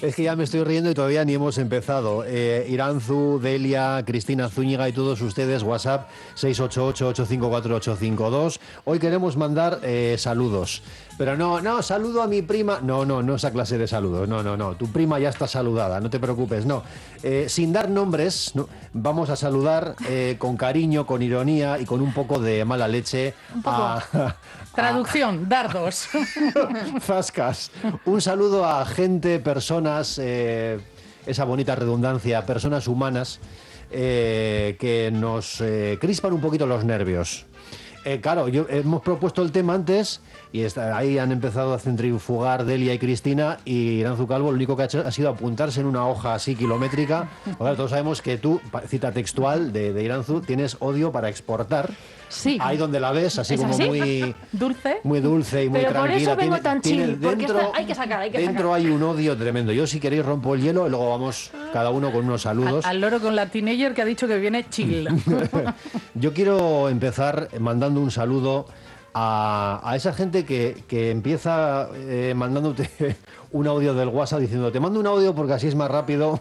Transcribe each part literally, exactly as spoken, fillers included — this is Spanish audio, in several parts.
Es que ya me estoy riendo y todavía ni hemos empezado. Eh, Iranzu, Delia, Cristina Zúñiga y todos ustedes, WhatsApp seis ocho ocho, ocho cinco cuatro, ocho cinco dos. Hoy queremos mandar eh, saludos. Pero no, no, saludo a mi prima. No, no, no esa clase de saludos. No, no, no. Tu prima ya está saludada, no te preocupes, no. Eh, sin dar nombres, no, vamos a saludar eh, con cariño, con ironía y con un poco de mala leche un poco. a... Traducción, dardos. Zascas. Un saludo a gente, personas, eh, esa bonita redundancia, personas humanas eh, que nos eh, crispan un poquito los nervios. Eh, claro, yo, hemos propuesto el tema antes y está, ahí han empezado a centrifugar Delia y Cristina, y Iranzu Calvo lo único que ha hecho ha sido apuntarse en una hoja así kilométrica. Claro, todos sabemos que tú, cita textual de, de Iranzu, tienes odio para exportar. Sí. Ahí donde la ves, así ¿Es como así? muy dulce. muy dulce y muy Pero por tranquila. eso vengo Tiene- tan tiene chill, porque dentro, esta- hay que sacar, hay que dentro sacar. hay un odio tremendo. Yo, si queréis, rompo el hielo y luego vamos cada uno con unos saludos. Al, al loro con la teenager que ha dicho que viene chill. Yo quiero empezar mandando un saludo a, a esa gente que, que empieza eh, mandándote un audio del WhatsApp diciendo: te mando un audio porque así es más rápido,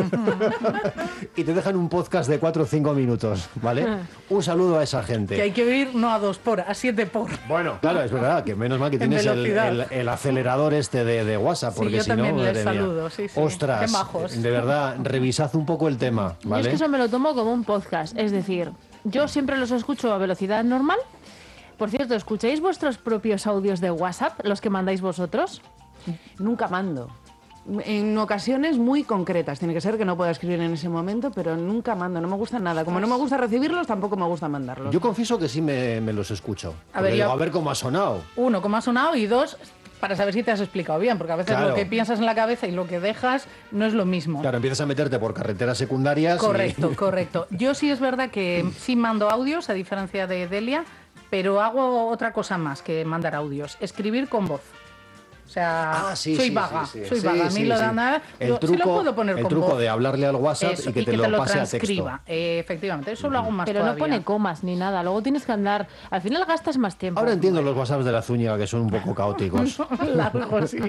y te dejan un podcast de cuatro o cinco minutos, ¿vale? Un saludo a esa gente. Que hay que ir no a dos por, a siete por. Bueno, claro, es verdad, que menos mal que En tienes el, velocidad. el- el acelerador este de, de WhatsApp, Sí, porque yo si no, también les madre mía. saludo, sí, sí. Ostras, Qué majos. de verdad, revisad un poco el tema, Yo es ¿vale? que eso me lo tomo como un podcast. Es decir, yo siempre los escucho a velocidad normal. Por cierto, ¿escucháis vuestros propios audios de WhatsApp, los que mandáis vosotros? Nunca mando. En ocasiones muy concretas. Tiene que ser que no pueda escribir en ese momento, pero nunca mando. No me gusta nada. Como no me gusta recibirlos, tampoco me gusta mandarlos. Yo confieso que sí me, me los escucho. A A ver, ver, yo- a ver cómo ha sonado. Uno, cómo ha sonado, y dos, para saber si te has explicado bien, porque a veces Claro. lo que piensas en la cabeza y lo que dejas no es lo mismo. Claro, empiezas a meterte por carreteras secundarias. y- Correcto, correcto. Yo sí es verdad que sí mando audios, a diferencia de Delia, pero hago otra cosa más que mandar audios: escribir con voz. O sea, Ah, sí, soy sí, vaga, sí, sí. soy Sí, vaga. A mí sí, lo sí. da nada. El Yo truco, sí lo puedo poner el con truco voz. de hablarle al WhatsApp Eso, y que te, lo, pase a texto. transcriba. Eh, efectivamente, eso lo hago más Pero no todavía. pone comas ni nada. Luego tienes que andar... Al final gastas más tiempo. Ahora entiendo los WhatsApps de la Zúñiga, que son un poco caóticos. Largo, sí.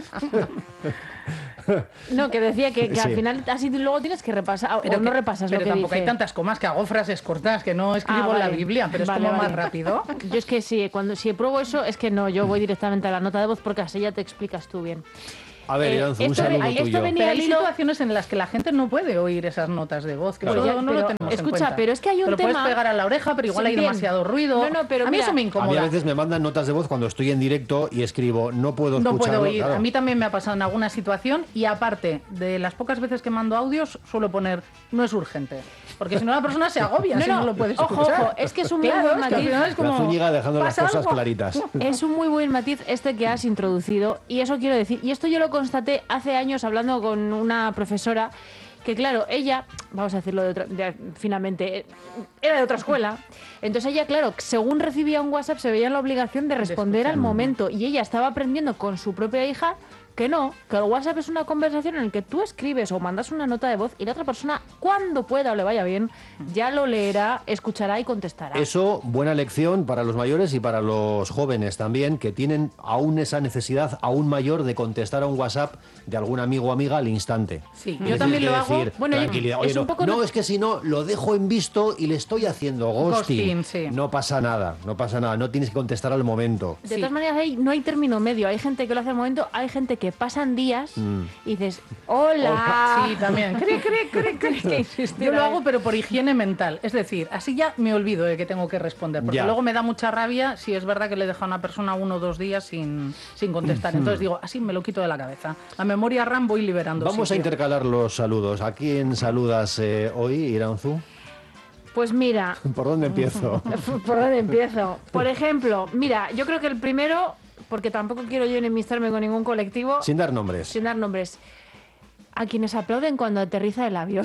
No, que decía que, que Sí. al final así luego tienes que repasar. o Pero no que- repasas pero lo que tampoco dice. hay tantas comas, que hago frases cortas, que no escribo Ah, en la vale. Biblia, pero es Vale, como vale. más rápido. Yo es que sí, cuando si pruebo eso es que no, yo voy directamente a la nota de voz porque así ya te explicas tú bien. A ver, Eh, Iranzu, un esto ve- saludo ahí esto tuyo. venía- Pero hay al hilo- situaciones en las que la gente no puede oír esas notas de voz, que Claro. eso Pero- no lo pero, tenemos en escucha, cuenta. pero es que hay un Te lo tema- puedes pegar a la oreja, pero igual Sí, hay bien. demasiado ruido. No, no, pero a mí mira, eso me A mí incomoda. a veces me mandan notas de voz cuando estoy en directo y escribo: no puedo No escucharlo. puedo oír. claro. A mí también me ha pasado en alguna situación, y aparte de las pocas veces que mando audios suelo poner: no es urgente. Porque si no la persona se agobia No, si no, no lo puedes ojo, escuchar. ojo, es que es un muy Claro, buen es que al matiz. final es como, La Zúñiga dejando las ¿pasa cosas algo? claritas. Es un muy buen matiz este que has introducido, y eso quiero decir, y esto yo lo constaté hace años hablando con una profesora que, claro, ella, vamos a decirlo de otra, de- finalmente, eh, era de otra escuela. Entonces ella, claro, según recibía un WhatsApp se veía en la obligación de responder al momento, y ella estaba aprendiendo con su propia hija que no, que el WhatsApp es una conversación en la que tú escribes o mandas una nota de voz y la otra persona, cuando pueda o le vaya bien, ya lo leerá, escuchará y contestará. Eso, buena lección para los mayores y para los jóvenes también, que tienen aún esa necesidad aún mayor de contestar a un WhatsApp de algún amigo o amiga al instante. Sí, Es yo decir, también que lo hago. decir, Bueno, yo- tranquilidad. es Oye, un no, poco no, no- es que si no, lo dejo en visto y le estoy haciendo ghosting. Ghosting, sí. No pasa nada, no pasa nada, no tienes que contestar al momento. De Sí. todas maneras, hay- no hay término medio. Hay gente que lo hace al momento, hay gente que pasan días y dices, hola. Sí, también. Cri, cri, cri, cri. Que insistir Yo lo ahí. hago, pero por higiene mental. Es decir, así ya me olvido de que tengo que responder. Porque Ya. luego me da mucha rabia si es verdad que le deja a una persona uno o dos días sin, sin contestar. Entonces digo, así me lo quito de la cabeza. La memoria RAM voy liberando. Vamos a sitio. intercalar los saludos. ¿A quién saludas eh, hoy, Iranzu? Pues mira, ¿Por dónde empiezo? ¿por dónde empiezo? Por ejemplo, mira, yo creo que el primero, porque tampoco quiero yo enemistarme con ningún colectivo, Sin dar nombres. sin dar nombres, a quienes aplauden cuando aterriza el avión.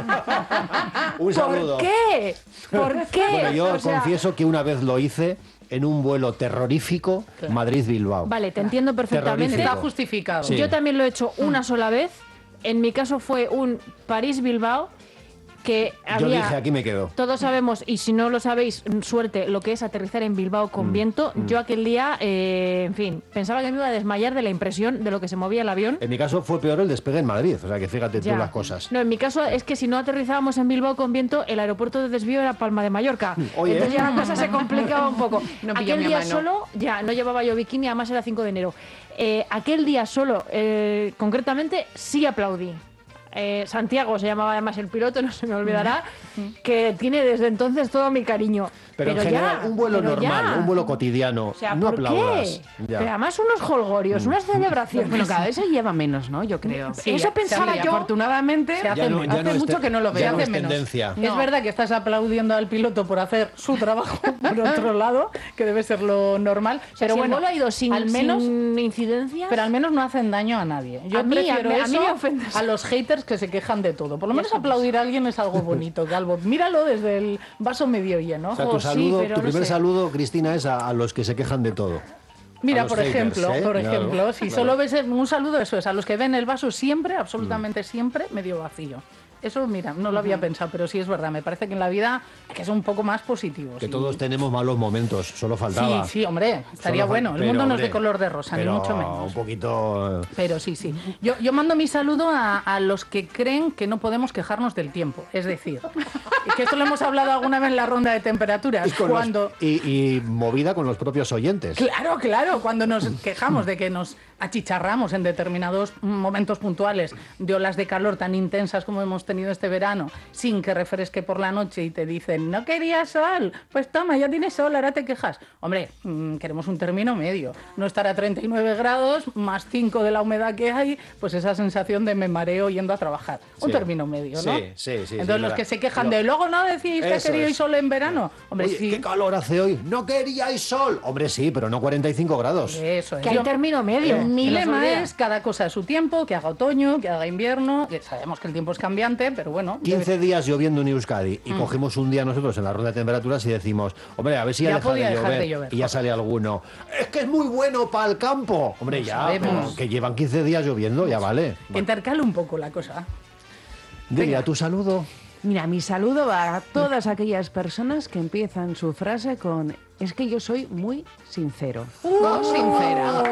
Un saludo. ¿Por qué? ¿Por qué? Bueno, yo O sea, confieso que una vez lo hice en un vuelo terrorífico Madrid-Bilbao. Vale, te entiendo perfectamente. Terrorífico. Está justificado. Sí. Yo también lo he hecho una sola vez. En mi caso fue un París-Bilbao. que Yo había... dije, aquí me quedo. Todos sabemos, y si no lo sabéis, suerte, lo que es aterrizar en Bilbao con Mm, viento. Yo aquel día, eh, en fin, pensaba que me iba a desmayar de la impresión de lo que se movía el avión. En mi caso fue peor el despegue en Madrid, o sea que fíjate Ya. tú las cosas. No, en mi caso es que si no aterrizábamos en Bilbao con viento, el aeropuerto de desvío era Palma de Mallorca. Oye. Entonces ya la cosa se complicaba un poco. No pilló aquel mi día mano. solo, ya, no llevaba yo bikini, además era cinco de enero. Eh, aquel día solo, eh, concretamente, sí aplaudí. Eh, Santiago se llamaba además el piloto, no se me olvidará, que tiene desde entonces todo mi cariño. Pero, en general, ya, un vuelo pero normal, ya. un vuelo cotidiano, O sea, no ¿por aplaudas. qué? Ya. Pero además unos holgorios, unas celebraciones. Bueno, cada vez se lleva menos, ¿no? Yo creo. Sí, Eso ya- pensaba Sí, yo. afortunadamente, Se hace Ya no- menos. ya hace no mucho es te- que no lo ya veo. no hace es menos. tendencia. Es verdad que estás aplaudiendo al piloto por hacer su trabajo, por otro lado, que debe ser lo normal. Pero Pero si bueno, el vuelo ha ido sin, al menos, sin incidencias. pero al menos no hacen daño a nadie. Yo A mí, prefiero a mí- a mí eso me ofende eso. a los haters que se quejan de todo. Por lo menos Eso. aplaudir a alguien es algo bonito, Calvo. Míralo desde el vaso medio lleno. O sea, Ojo, tu sí, saludo, pero tu no primer sé. saludo, Cristina, es a, a los que se quejan de todo. Mira, A los por haters, ejemplo, ¿eh? por Claro, ejemplo, si claro. solo ves un saludo, eso es, a los que ven el vaso siempre, Mm. absolutamente siempre, medio vacío. Eso, mira, no lo había pensado, pero sí es verdad. Me parece que en la vida hay que ser un poco más positivos. Que y- todos tenemos malos momentos, solo faltaba. Sí, sí, hombre, estaría Solo fal- bueno. El pero, mundo no es hombre, de color de rosa, pero ni mucho menos. un poquito... eh, Pero sí, sí. Yo, yo mando mi saludo a, a los que creen que no podemos quejarnos del tiempo. Es decir, que esto lo hemos hablado alguna vez en la ronda de temperaturas. Y, con los- cuando... y- y movida con los propios oyentes. Claro, claro, cuando nos quejamos de que nos achicharramos en determinados momentos puntuales de olas de calor tan intensas como hemos tenido este verano, sin que refresque por la noche y te dicen, no querías sol, pues toma, ya tienes sol, ahora te quejas. Hombre, mm, queremos un término medio, no estar a treinta y nueve grados, más cinco de la humedad que hay, pues esa sensación de me mareo yendo a trabajar. Un Sí. término medio, ¿no? Sí, sí, sí, sí, Entonces es los verdad. que se quejan Pero- de, luego no decís que Eso queríais es. sol en verano. Hombre, Oye, sí. ¿qué calor hace hoy? ¿No queríais sol? Hombre, sí, pero no cuarenta y cinco grados. Eso es. Que hay Yo- término medio. Mi que no se lema olvida. es cada cosa a su tiempo, que haga otoño, que haga invierno, que sabemos que el tiempo es cambiante, pero bueno. quince días lloviendo en Euskadi y cogemos un día nosotros en la ronda de temperaturas y decimos, hombre, a ver si ya, Ya deja podía de dejar llover. de llover, Y ya joder. sale alguno. Es que es muy bueno para el campo. Hombre, Lo ya, sabemos. pero que llevan quince días lloviendo, ya vale. Que intercale un poco la cosa. Delia, tu saludo. Mira, mi saludo va a todas aquellas personas que empiezan su frase con es que yo soy muy sincero. Muy sincera.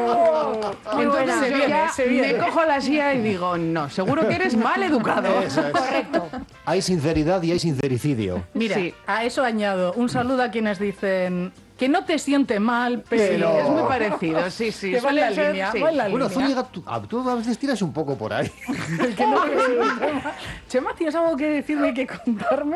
Qué Entonces buena. Se yo viene, ya se viene. me cojo la silla y digo, no, seguro que eres mal educado. Eso es. Correcto. Hay sinceridad y hay sincericidio. Mira, Sí. a eso añado un saludo a quienes dicen que no te siente mal, pero... Sí, es muy parecido, sí, sí. Que va en la suele ser, línea, sí. va en la Bueno, línea. Zúñiga, tú, ah, tú a veces tiras un poco por ahí. Que no te siente mal. Chema, ¿tienes algo que decirme, que contarme?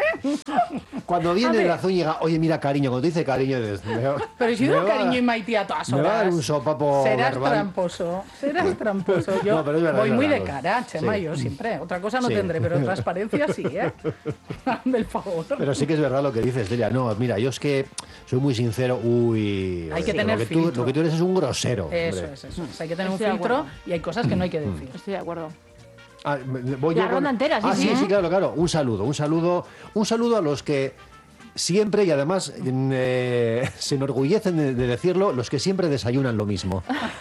Cuando A viene ver. la Zúñiga, oye, mira, cariño, cuando te dice cariño, dices, me va- Pero si me doy va- cariño y Maití a todas me horas. va a dar un sopapo Serás verbal. tramposo, serás tramposo. Yo No, pero es verdad, voy es muy de verdad. cara, Chema, Sí. yo siempre. Otra cosa no Sí. tendré, pero transparencia sí, ¿eh? Hazme el favor. Pero sí que es verdad lo que dices, Delia. No, mira, yo es que soy muy sincero. Uy, Hay que sí, tener lo que, tú, filtro. lo que tú eres es un grosero. Eso hombre. es, eso es. Hay que tener Estoy de un filtro acuerdo. y hay cosas que no hay que decir. Estoy de acuerdo. Ah, me- me- voy La yo con- ronda entera, sí, Ah, sí, sí. sí, claro, claro. Un saludo, un saludo, un saludo a los que siempre y además mm, eh, se enorgullecen de, de decirlo, los que siempre desayunan lo mismo.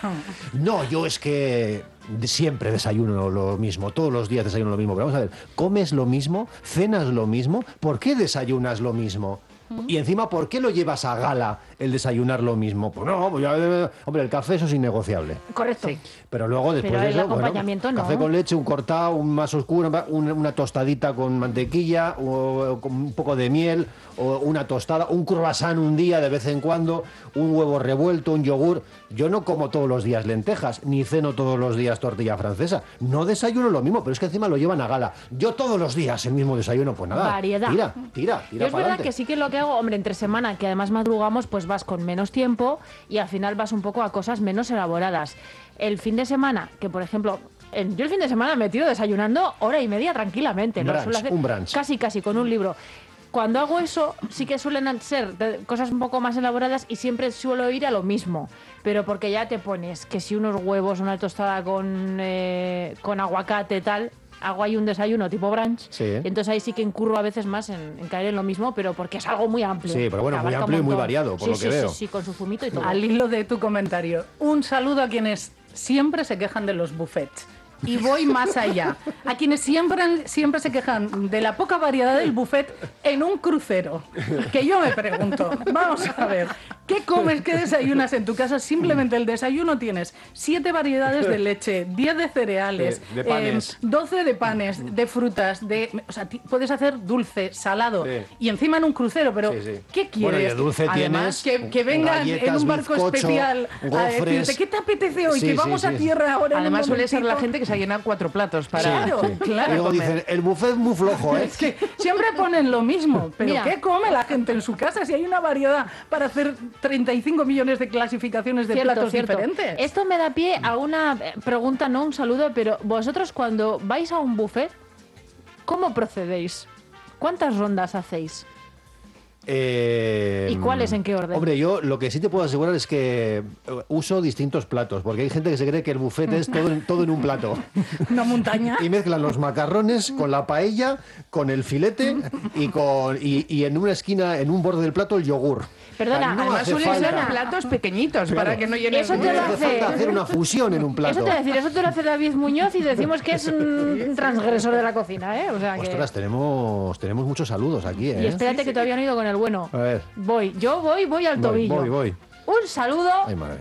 No, yo es que siempre desayuno lo mismo, todos los días desayuno lo mismo. Pero vamos a ver, ¿comes lo mismo? ¿Cenas lo mismo? ¿Por qué desayunas lo mismo? Y encima, ¿por qué lo llevas a gala el desayunar lo mismo? Pues no, pues ya, eh, hombre, el café eso es innegociable. Correcto. Pero luego después Pero de el eso, bueno, acompañamiento no. café con leche, un cortado, un más oscuro, un- una tostadita con mantequilla, o con un poco de miel, o una tostada, un croissant un día de vez en cuando, un huevo revuelto, un yogur. Yo no como todos los días lentejas, ni ceno todos los días tortilla francesa. No desayuno lo mismo, pero es que encima lo llevan a gala. Yo todos los días el mismo desayuno, pues nada. Variedad. Tira, tira, tira. Yo es verdad pa'lante. que sí que lo que hago, hombre, entre semana, que además madrugamos, pues vas con menos tiempo y al final vas un poco a cosas menos elaboradas. El fin de semana, que por ejemplo, en- yo el fin de semana me tiro desayunando hora y media tranquilamente. Un lo brunch, suelo hacer un brunch. Casi, casi, con un libro. Cuando hago eso, sí que suelen ser de- cosas un poco más elaboradas y siempre suelo ir a lo mismo. Pero porque ya te pones que si unos huevos, una tostada con, eh, con aguacate, tal, hago ahí un desayuno tipo brunch. Sí. Y entonces ahí sí que incurro a veces más en, en caer en lo mismo, pero porque es algo muy amplio. Sí, pero bueno, que muy abarca amplio y un muy montón. variado, por Sí, lo que sí, veo. Sí, sí, con su fumito y todo. Al hilo de tu comentario, un saludo a quienes siempre se quejan de los buffets. Y voy más allá. A quienes siempre, siempre se quejan de la poca variedad del buffet en un crucero. Que yo me pregunto, vamos a ver, ¿qué comes, qué desayunas en tu casa? Simplemente el desayuno tienes siete variedades de leche, diez de cereales, De- de panes. eh, doce de panes, de frutas, de, o sea, ti- puedes hacer dulce, salado, Sí. y encima en un crucero, pero Sí, sí. ¿qué quieres? Bueno, y de dulce Además, tienes que, que vengan galletas, en un barco bizcocho, especial a gofres. decirte, ¿qué te apetece hoy? Sí, que sí, vamos sí. a tierra ahora en un Además suele ser la momentito. gente que se ha llenado cuatro platos para... Claro, Sí. claro. Y luego comer. dicen, el buffet es muy flojo, ¿eh? Es que siempre ponen lo mismo, pero Mira. ¿qué come la gente en su casa si hay una variedad para hacer treinta y cinco millones de clasificaciones de Cierto, platos cierto. diferentes? Esto me da pie a una eh, pregunta, no un saludo, pero vosotros cuando vais a un buffet, ¿cómo procedéis? ¿Cuántas rondas hacéis? Eh, ¿Y cuáles, en qué orden? Hombre, yo lo que sí te puedo asegurar es que eh, uso distintos platos, porque hay gente que se cree que el buffet es todo en, todo en un plato. Una montaña. Y mezclan los macarrones con la paella, con el filete y, con, y, y en una esquina, en un borde del plato, el yogur. Perdona, No además hace Suelen ser falta. platos pequeñitos para que no llenen... Eso te No lo hace hace- falta hacer una fusión en un plato. Eso te voy a decir, eso te lo hace David Muñoz y decimos que es un transgresor de la cocina, ¿eh? O sea que... Ostras, tenemos, tenemos muchos saludos aquí, ¿eh? Y espérate que todavía no he ido con el bueno. A ver. Voy, yo voy, voy al Voy, tobillo. voy, voy. Un saludo Ay, madre.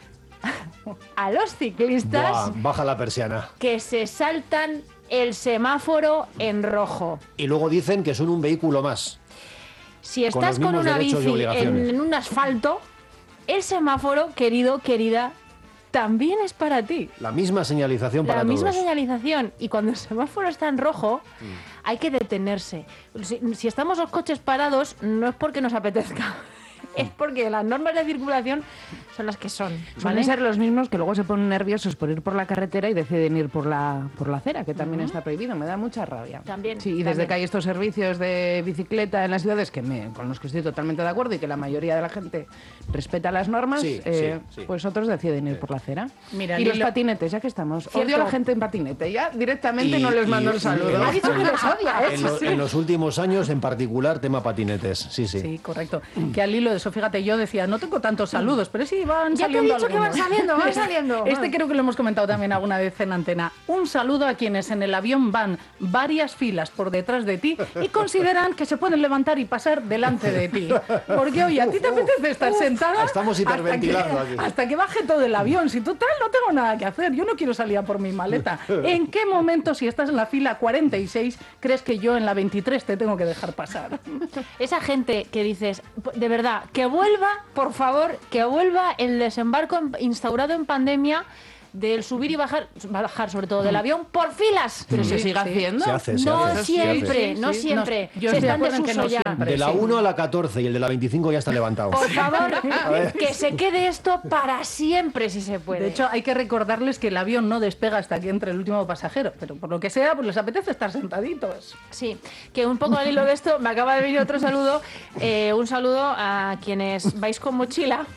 a los ciclistas Buah, baja la persiana. que se saltan el semáforo en rojo. Y luego dicen que son un vehículo más. Si Con estás los con, mismos una derechos y bici obligaciones. en, en un asfalto, el semáforo, querido, querida, también es para ti. La misma señalización para La misma todos. señalización. Y cuando el semáforo está en rojo, hay que detenerse. Si, si estamos los coches parados, no es porque nos apetezca. Es porque las normas de circulación son las que son. Suelen ¿vale? ser los mismos que luego se ponen nerviosos por ir por la carretera y deciden ir por la, por la acera, que también está prohibido. Me da mucha rabia. También, Sí, y desde también. que hay estos servicios de bicicleta en las ciudades, que me, con los que estoy totalmente de acuerdo y que la mayoría de la gente respeta las normas, Sí, eh, sí, sí. pues otros deciden ir por la acera. Mira, y los Lilo- patinetes, ya que estamos. Cierto. Odio a la gente en patinete. Ya directamente Y- no les mando y- el saludo. y- Ha dicho que los odia, ¿eh? En, lo- en los últimos años, en particular, tema patinetes. Sí, sí. Sí, correcto. Que al hilo de eso, fíjate, yo decía, no tengo tantos saludos, pero sí van Ya te he saliendo dicho que van algunos. saliendo, van saliendo. Este creo que lo hemos comentado también alguna vez en antena. Un saludo a quienes en el avión van varias filas por detrás de ti y consideran que se pueden levantar y pasar delante de ti. Porque, oye, a ti te apetece estar sentada estamos hasta hiperventilando que- aquí. hasta que baje todo el avión. Si total no tengo nada que hacer, yo no quiero salir a por mi maleta. ¿En qué momento, si estás en la fila cuarenta y seis, crees que yo en la veintitrés te tengo que dejar pasar? Esa gente que dices, de verdad, que vuelva, por favor, que vuelva el desembarco en- instaurado en pandemia del subir y bajar, bajar sobre todo del avión por filas. Pero se Sí, sigue sí. haciendo. Se hace, se No hace, se siempre, hace. no Sí, sí. siempre. No, yo Se estoy de están acuerdo en que no desuso ya. siempre. De la Sí. uno a la catorce y el de la veinticinco ya está levantado. Por favor, que se quede esto para siempre, si se puede. De hecho, hay que recordarles que el avión no despega hasta que entre el último pasajero, pero por lo que sea, pues les apetece estar sentaditos. sí, que un poco al hilo de esto me acaba de venir otro saludo. Eh, un saludo a quienes vais con mochila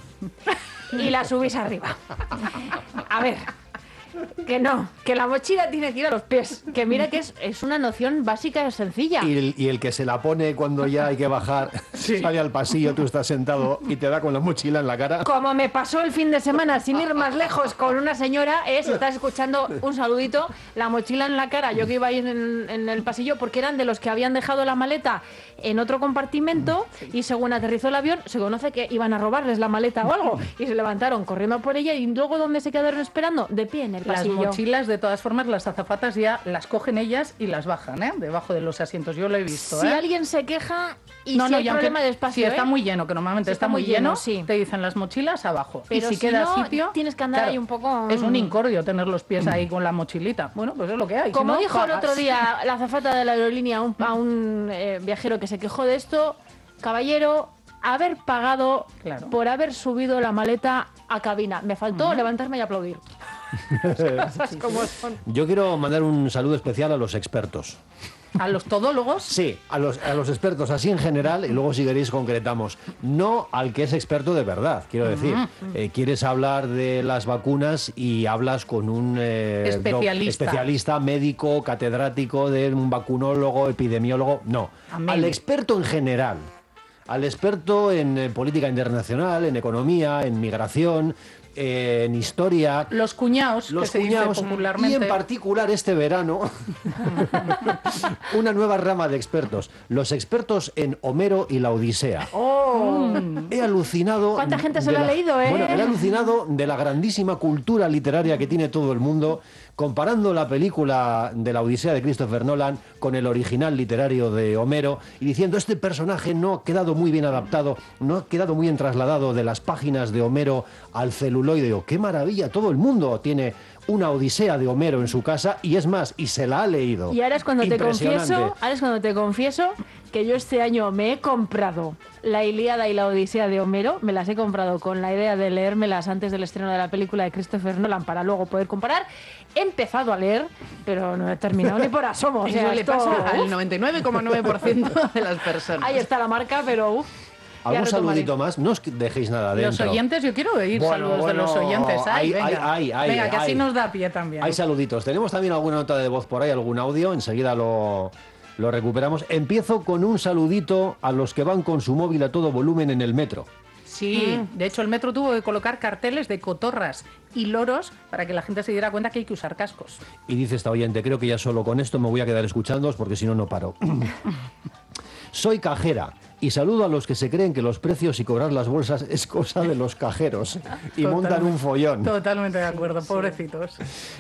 y la subís arriba. A ver, que no, que la mochila tiene que ir a los pies. Que mira que es, es una noción básica y sencilla. Y el, y el que se la pone cuando ya hay que bajar, sale al pasillo, tú estás sentado y te da con la mochila en la cara. Como me pasó el fin de semana, sin ir más lejos, con una señora, es, estás escuchando un saludito, la mochila en la cara, yo que iba ahí en, en el pasillo, porque eran de los que habían dejado la maleta en otro compartimento y según aterrizó el avión, se conoce que iban a robarles la maleta o algo, y se levantaron corriendo por ella y luego ¿dónde se quedaron esperando? De pie en el Las pasillo. mochilas, de todas formas, las azafatas ya las cogen ellas y las bajan, ¿eh? Debajo de los asientos. Yo lo he visto, Si ¿eh? alguien se queja y no, si no, hay y aunque- problema de espacio, si está ¿eh? muy lleno, que normalmente Si está, muy lleno, sí. te dicen las mochilas abajo. Pero y si, si queda no, sitio, tienes que andar claro, ahí un poco, Es un mm. incordio tener los pies ahí con la mochilita. Bueno, pues es lo que hay. Como si no, dijo el pagas. otro día la azafata de la aerolínea a un, a un, eh, viajero que se quejó de esto, caballero, haber pagado Claro. por haber subido la maleta a cabina. Me faltó levantarme y aplaudir. Las cosas como son. Yo quiero mandar un saludo especial a los expertos. A los todólogos. Sí, a los, a los expertos así en general y luego si queréis concretamos. No al que es experto de verdad, quiero decir. Eh, quieres hablar de las vacunas y hablas con un eh, doc- Especialista. especialista, médico, catedrático, de un vacunólogo, epidemiólogo. No, Amén. al experto en general. Al experto en eh, política internacional, en economía, en migración, eh, en historia. Los cuñados, Los que se cuñados, dice popularmente. y en particular este verano, una nueva rama de expertos. Los expertos en Homero y la Odisea. ¡Oh! He alucinado. ¿Cuánta gente se de lo ha la- leído, eh? Bueno, he alucinado de la grandísima cultura literaria que tiene todo el mundo, comparando la película de la Odisea de Christopher Nolan con el original literario de Homero y diciendo, este personaje no ha quedado muy bien adaptado, no ha quedado muy bien trasladado de las páginas de Homero al celuloide. Digo, ¡qué maravilla! Todo el mundo tiene una Odisea de Homero en su casa y es más, y se la ha leído. Y ahora es cuando te Impresionante. confieso, ahora es cuando te confieso que yo este año me he comprado la Ilíada y la Odisea de Homero, me las he comprado con la idea de leérmelas antes del estreno de la película de Christopher Nolan para luego poder comparar. He empezado a leer, pero no he terminado ni por asomo. O Eso sea, le esto- pasa uf, al noventa y nueve coma nueve por ciento de las personas. ahí está la marca, pero uff. ¿Algún saludito más? No os dejéis nada Los dentro. oyentes, yo quiero oír Bueno, saludos bueno, de los oyentes. Ay, hay- venga, hay- hay- venga que así hay. nos da pie también. Hay saluditos. Tenemos también alguna nota de voz por ahí, algún audio. Enseguida lo, lo recuperamos. Empiezo con un saludito a los que van con su móvil a todo volumen en el metro. Sí, Mm. de hecho el metro tuvo que colocar carteles de cotorras y loros para que la gente se diera cuenta que hay que usar cascos. Y dice esta oyente, creo que ya solo con esto me voy a quedar escuchándoos porque si no, no paro. Soy cajera y saludo a los que se creen que los precios y cobrar las bolsas es cosa de los cajeros y montan un follón. Totalmente de acuerdo, pobrecitos.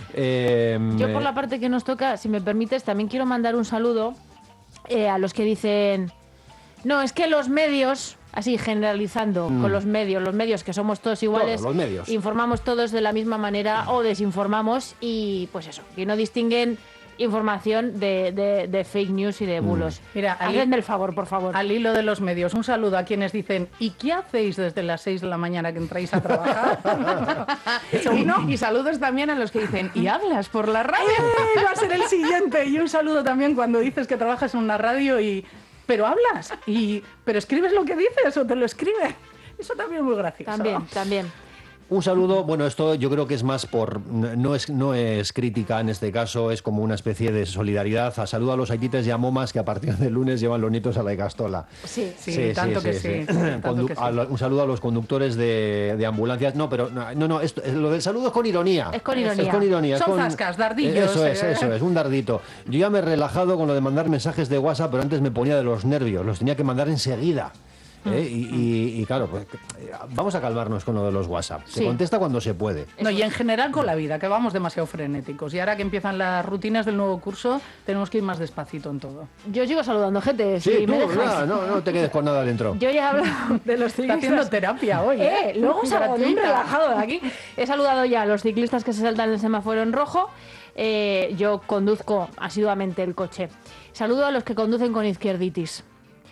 Eh, Yo por la parte que nos toca, si me permites, también quiero mandar un saludo eh, a los que dicen, no, es que los medios, así generalizando con los medios, los medios que somos todos iguales, Todos, los medios. informamos todos de la misma manera o desinformamos y pues eso, que no distinguen información de, de- de fake news y de bulos. Mira, Ali- Hacedme el favor, por favor. Al hilo de los medios, un saludo a quienes dicen, ¿y qué hacéis desde las seis de la mañana que entráis a trabajar? Eso uno. Y, y saludos también a los que dicen, ¿y hablas por la radio? ¡Eh! Va a ser el siguiente. Y un saludo también cuando dices que trabajas en una radio y... Pero hablas, y pero escribes lo que dices o te lo escribe. Eso también es muy gracioso. También, también. Un saludo, bueno, esto yo creo que es más por, no es, no es crítica en este caso, es como una especie de solidaridad. A saludo a los haitites y a momas que a partir del lunes llevan los nietos a la Icastola. Sí. Sí, tanto que sí, tanto Condu- que sí. a lo- un saludo a los conductores de, de ambulancias. No, pero no, no, no, esto- lo del saludo es con ironía. Es con ironía. Es con ironía. es Son con- zascas, dardillos, Eso es, eh. eso es, un dardito. Yo ya me he relajado con lo de mandar mensajes de WhatsApp, pero antes me ponía de los nervios, los tenía que mandar enseguida. ¿eh? Y, y- y claro, pues, eh, vamos a calmarnos con lo de los WhatsApp. Se Sí. contesta cuando se puede. No, y en general con la vida, que vamos demasiado frenéticos. Y ahora que empiezan las rutinas del nuevo curso, tenemos que ir más despacito en todo. Yo sigo saludando gente, si Sí, tú, me dejas. nada, no, no te quedes con nada dentro. Yo ya he hablado de los Está ciclistas. haciendo terapia hoy, ¿eh? Eh, luego salgo bien Gratuita. relajado de aquí. He saludado ya a los ciclistas que se saltan el semáforo en rojo. Eh, yo conduzco asiduamente el coche. Saludo a los que conducen con izquierditis.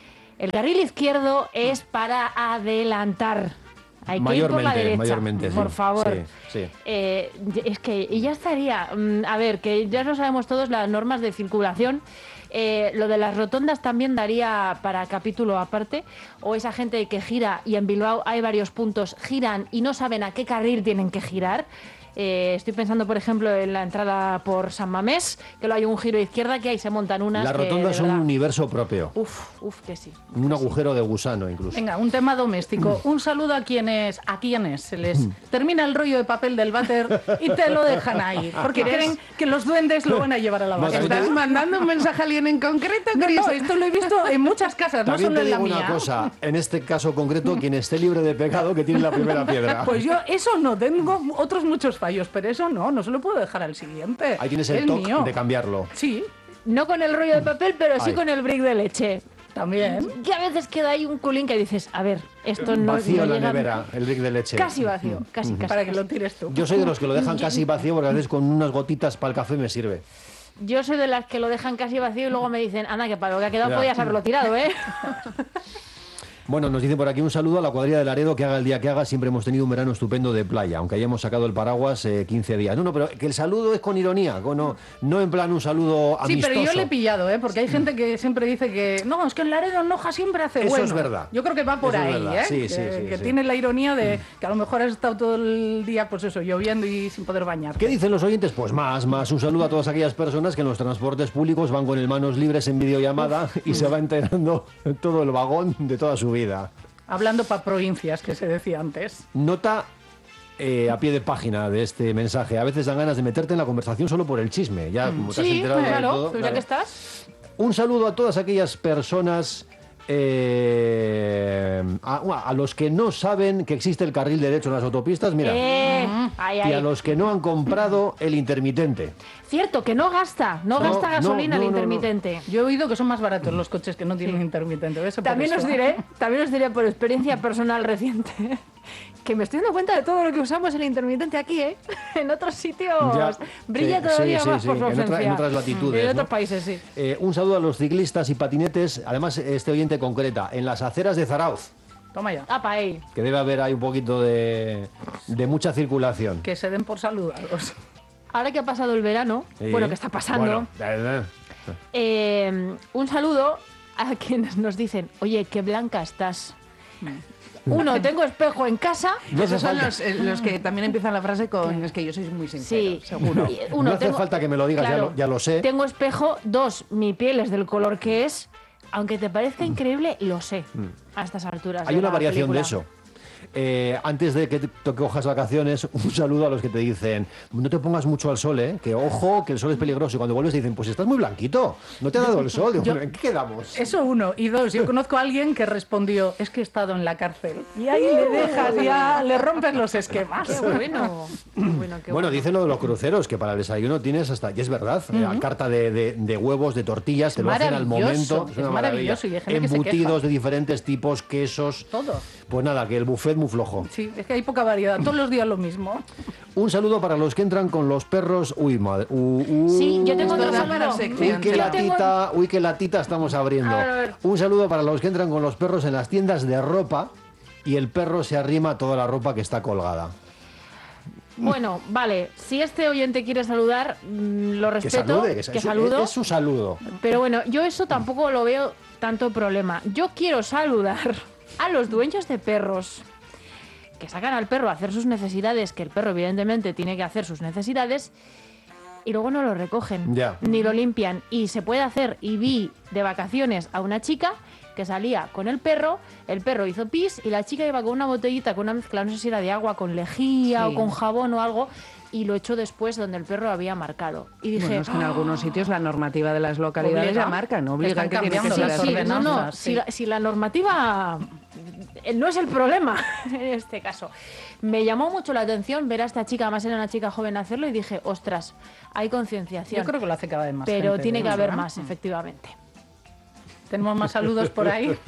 El carril izquierdo es para adelantar. Hay que ir por la Mayormente, derecha, mayormente, sí. por favor. Sí, sí. Eh, es que y ya estaría. Mm, A ver, que ya lo sabemos todos las normas de circulación. Eh, lo de las rotondas también daría para capítulo aparte. O esa gente que gira y en Bilbao hay varios puntos, giran y no saben a qué carril tienen que girar. Eh, estoy pensando, por ejemplo, en la entrada por San Mamés, que lo hay un giro a izquierda que ahí se montan unas. Las que, rotondas de son un verdad, universo propio. Uf, uf, que sí. Un agujero de gusano, incluso. Venga, un tema doméstico. Un saludo a quienes, a quienes se les termina el rollo de papel del váter y te lo dejan ahí. Porque creen que los duendes lo van a llevar a la No, basura. también ¿Estás mandando un mensaje a alguien en concreto, No, Cris? no, esto lo he visto en muchas casas, no También solo te en la digo mía. una cosa, en este caso concreto, quien esté libre de pecado, que tiene la primera piedra. Pues yo eso no, tengo otros muchos fallos, pero eso no, no se lo puedo dejar al siguiente. Ahí tienes el Es toque mío. de cambiarlo. Sí, No con el rollo de papel, pero sí Ay. con el brick de leche. también. Que a veces queda ahí un culín que dices, a ver, esto no, Vacío no en la llega- nevera, el brick de leche. Casi vacío, casi, casi. Para que casi. lo tires tú. Yo soy de los que lo dejan casi vacío porque a veces con unas gotitas para el café me sirve. Yo soy de las que lo dejan casi vacío y luego me dicen, anda, que para lo que ha quedado Ya. podías haberlo tirado, ¿eh? Bueno, nos dice por aquí un saludo a la cuadrilla de Laredo, que haga el día que haga, siempre hemos tenido un verano estupendo de playa, aunque hayamos sacado el paraguas eh, quince días. No, no, pero que el saludo es con ironía, con- no, no en plan un saludo Sí, amistoso. pero yo le he pillado, ¿eh? Porque hay gente que siempre dice que no, es que en Laredo en Noja siempre hace Eso bueno. es verdad. Yo creo que va por Eso es ahí, verdad. ¿eh? Sí, que sí, sí, que sí. tiene la ironía de que a lo mejor has estado todo el día, pues eso, lloviendo y sin poder bañarte. ¿Qué dicen los oyentes? Pues más, más. Un saludo a todas aquellas personas que en los transportes públicos van con el manos libres en videollamada y se va enterando todo el vagón de toda su vida. Hablando para provincias, que se decía antes. Nota eh, a pie de página de este mensaje. A veces dan ganas de meterte en la conversación solo por el chisme. Ya, como te has Sí, enterado de claro, todo, pues ya claro. que estás. Un saludo a todas aquellas personas, eh, a, a los que no saben que existe el carril derecho en las autopistas, mira, Eh, ahí, y ahí. a los que no han comprado el intermitente. Cierto, que no gasta, no, No, gasta no, gasolina no, el no, no. intermitente. Yo he oído que son más baratos los coches que no tienen intermitente. ¿ves? Por También eso. os diré, también os diré por experiencia personal reciente, que me estoy dando cuenta de todo lo que usamos el intermitente aquí, ¿eh? En otros sitios Ya, brilla sí, todavía sí, sí, más sí, por su en otra- ausencia. en otras latitudes, En otros ¿no? países, sí. Eh, un saludo a los ciclistas y patinetes, además este oyente concreta, en las aceras de Zarauz, Toma ya. Apa, ahí. que debe haber ahí un poquito de, de mucha circulación. Que se den por saludados. Ahora que ha pasado el verano, Sí. bueno, que está pasando, Bueno, eh, eh. eh, un saludo a quienes nos dicen, oye, qué blanca estás. Uno, tengo espejo en casa. No hace Esos son falta, los, eh, los que también empiezan la frase con es que yo soy muy sincero, Sí, seguro. Y, Uno, No hace falta que me lo digas, ya lo- ya lo sé. Tengo espejo. Dos, mi piel es del color que es. Aunque te parezca increíble, lo sé. A estas alturas. Mm. Hay de una la variación de película. eso. Eh, antes de que te, te cojas vacaciones, un saludo a los que te dicen no te pongas mucho al sol, ¿eh? Que ojo, que el sol es peligroso. Y cuando vuelves te dicen, pues estás muy blanquito, no te ha dado el sol. Digo, Yo- ¿en qué quedamos? Eso uno. Y dos, yo conozco a alguien que respondió, es que he estado en la cárcel. Y ahí le dejas, ya le rompes los esquemas. Qué bueno. Qué bueno, qué Bueno, dicen lo de los cruceros, que para el desayuno tienes hasta, y es verdad, eh, a carta de, de- de huevos, de tortillas, te lo hacen al maravilloso, momento. es una maravilloso, maravilla. y hay gente que se Embutidos queja. de diferentes tipos, quesos. Todo. Pues nada, que el buffet muy flojo. Sí, es que hay poca variedad. Todos los días lo mismo. Un saludo para los que entran con los perros. Uy, madre. Uh, uh, Sí, yo tengo Esto otro da saludo. para Uy, sección. qué Yo tengo- latita, uy, qué latita estamos abriendo. A ver, a ver. Un saludo para los que entran con los perros en las tiendas de ropa y el perro se arrima a toda la ropa que está colgada. Bueno, vale. Si este oyente quiere saludar, mm, lo Que respeto. salude, que, sa- que es, su- saludo. es su saludo. Pero bueno, yo eso tampoco lo veo tanto problema. Yo quiero saludar a los dueños de perros que sacan al perro a hacer sus necesidades, que el perro evidentemente tiene que hacer sus necesidades, y luego no lo recogen, Ya. ni lo limpian. Y se puede hacer, y vi de vacaciones a una chica que salía con el perro, el perro hizo pis y la chica iba con una botellita, con una mezcla, no sé si era de agua con lejía Sí. o con jabón o algo, y lo echó después donde el perro había marcado. Y dije, Bueno, es que en algunos sitios la normativa de las localidades Obliga. ya marcan, obliga Están que tiene que cambiando ser las así. sí, no, no, ordenanzas, si, sí. la, si la normativa eh, no es el problema en este caso. Me llamó mucho la atención ver a esta chica, además era una chica joven, hacerlo y dije, ostras, hay concienciación. Yo creo que lo hace cada vez más. Pero gente, tiene que de haber eso, ¿eh? más, efectivamente. Tenemos más saludos por ahí.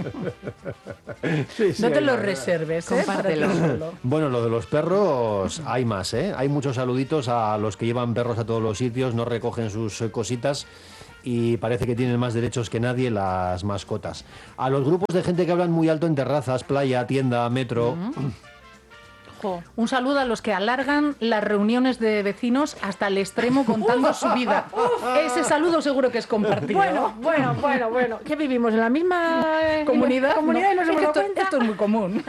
No te los reserves, ¿eh? Para ti Compártelo. solo. Bueno, lo de los perros hay más, ¿eh? Hay muchos saluditos a los que llevan perros a todos los sitios, no recogen sus eh, cositas y parece que tienen más derechos que nadie las mascotas. A los grupos de gente que hablan muy alto en terrazas, playa, tienda, metro. Jo. Un saludo a los que alargan las reuniones de vecinos hasta el extremo contando su vida. Ese saludo seguro que es compartido. Bueno, bueno, bueno, bueno. ¿Qué vivimos? ¿En la misma eh, comunidad, comunidad y no, nos es hemos que dado esto, cuenta? esto es muy común.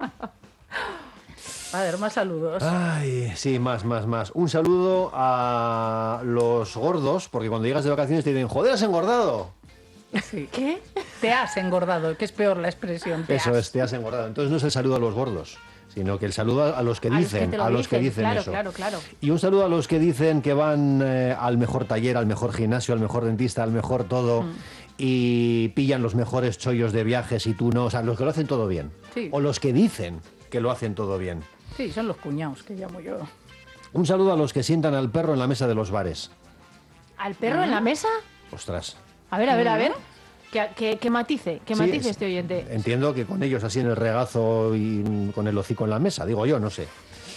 A ver, más saludos. Ay, sí, más, más, más. Un saludo a los gordos, porque cuando llegas de vacaciones te dicen, joder, has engordado. Sí. ¿Qué? Te has engordado, que es peor la expresión. Te Eso has. es, te has engordado. Entonces no es el saludo a los gordos, sino que el saludo a los que A los dicen, que te lo a los que dicen, dicen claro, eso. claro, claro. Y un saludo a los que dicen que van eh, al mejor taller, al mejor gimnasio, al mejor dentista, al mejor todo, Mm. y pillan los mejores chollos de viajes y tú no. O sea, los que lo hacen todo bien. Sí. O los que dicen que lo hacen todo bien. Sí, son los cuñados que llamo yo. Un saludo a los que sientan al perro en la mesa de los bares. ¿Al perro en la mesa? Ostras. A ver, a ver, a ver. Que, que, que matice, que Sí, matice es- este oyente. Entiendo que con ellos así en el regazo y mm, con el hocico en la mesa, digo yo, no sé.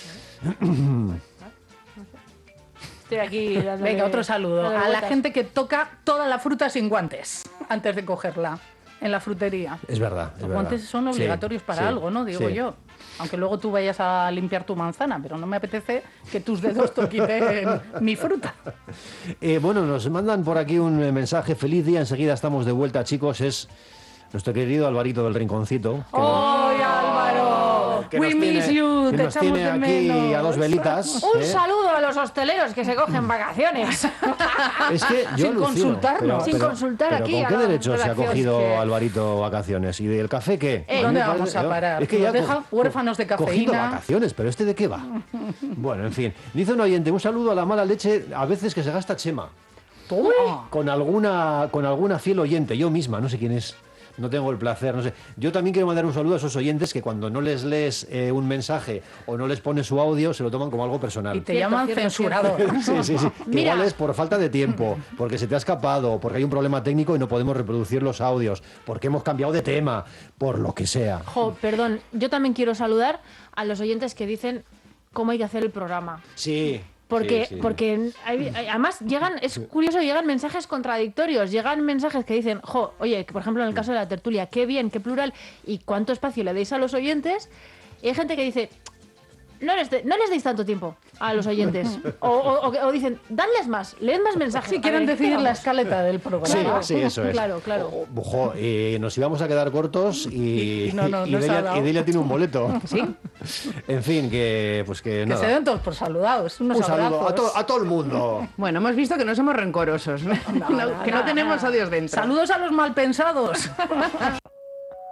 Estoy aquí dándole- Venga, otro saludo. dándole A la vueltas. gente que toca toda la fruta sin guantes antes de cogerla en la frutería. Es verdad. es Los verdad. guantes son Sí, obligatorios para sí, algo, ¿no? Digo sí. yo. Aunque luego tú vayas a limpiar tu manzana, pero no me apetece que tus dedos toquiten mi fruta. Eh, bueno, nos mandan por aquí un eh, mensaje. Feliz día, enseguida estamos de vuelta, chicos. Es nuestro querido Alvarito del Rinconcito. que nos- ¡Ay, Álvaro! que We nos miss tiene- you, que te nos echamos tiene de aquí menos. a dos velitas. Un ¿eh? saludo a los hosteleros que se cogen vacaciones. Es que yo Sin alucino, consultarnos. pero- Sin pero- consultar pero aquí ¿con a qué la derecho se ha redacción? cogido Es que- Alvarito vacaciones? ¿Y del café qué? Eh, A mí ¿Dónde me vamos a parece- parar? Es que Nos ya deja co- huérfanos de Cogiendo cafeína. vacaciones, pero ¿este de qué va? Bueno, en fin. Dice un oyente, un saludo a la mala leche a veces que se gasta Chema. Toma. Con alguna, con alguna fiel oyente, yo misma, no sé quién es. No tengo el placer, no sé. Yo también quiero mandar un saludo a esos oyentes que cuando no les lees eh, un mensaje o no les pones su audio, se lo toman como algo personal. Y te Cierto, llaman cierto, censurador. Sí, sí, sí. Que Mira. igual es por falta de tiempo, porque se te ha escapado, porque hay un problema técnico y no podemos reproducir los audios, porque hemos cambiado de tema, por lo que sea. Jo, perdón, yo también quiero saludar a los oyentes que dicen cómo hay que hacer el programa. Sí. Porque, sí, sí. porque hay- hay- además llegan, es curioso, llegan mensajes contradictorios, llegan mensajes que dicen, jo, oye, que por ejemplo en el caso de la tertulia, qué bien, qué plural, y cuánto espacio le deis a los oyentes, y hay gente que dice, no les, de- no les deis tanto tiempo a los oyentes, o, o- o- o dicen, danles más, leed más mensajes. Si A quieren ver, decidir la vamos. escaleta del programa. Sí, Claro. sí, eso es. Claro, claro. O- ojo, eh, nos íbamos a quedar cortos y, Y no, no, y nos ha Delia, dado. y Delia tiene un boleto. Sí. En fin, que pues que Que nada. se den todos por saludados. Unos Un saludo a, abrazos. to- a todo el mundo. Bueno, hemos visto que no somos rencorosos, ¿no? No, que no tenemos odios dentro. Saludos a los malpensados.